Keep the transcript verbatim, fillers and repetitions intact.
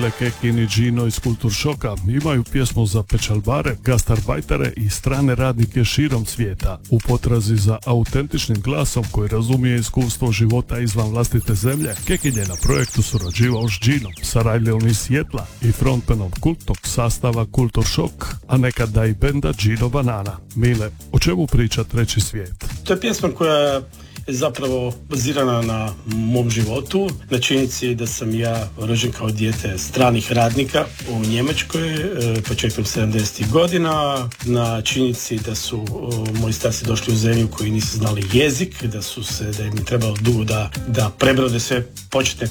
Mile Kekin i Gino iz Kultur Šoka imaju pjesmu za pečalbare, gastarbajtere i strane radnike širom svijeta u potrazi za autentičnim glasom koji razumije iskustvo života izvan vlastite zemlje. Kekin je na projektu surađivao s Ginom, Sarajlijom iz Sjetla i frontmanom kultnog sastava Kultur Šok, a nekada i benda Gino Banana. Mile, o čemu priča Treći svijet? To je pjesma koja je zapravo bazirana na mom životu, na činjenici da sam ja rođen kao dijete stranih radnika u Njemačkoj početkom sedamdesetih godina, na činjenici da su moji starci došli u zemlju koji nisu znali jezik, da su se, da im je trebalo dugo da, da prebrode sve početne